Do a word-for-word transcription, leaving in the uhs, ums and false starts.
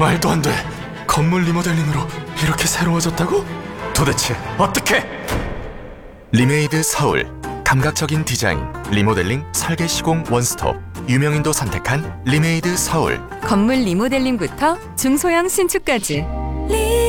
말도 안 돼. 건물 리모델링으로 이렇게 새로워졌다고? 도대체 어떻게? 리메이드 서울. 감각적인 디자인, 리모델링, 설계 시공 원스톱. 유명인도 선택한 리메이드 서울. 건물 리모델링부터 중소형 신축까지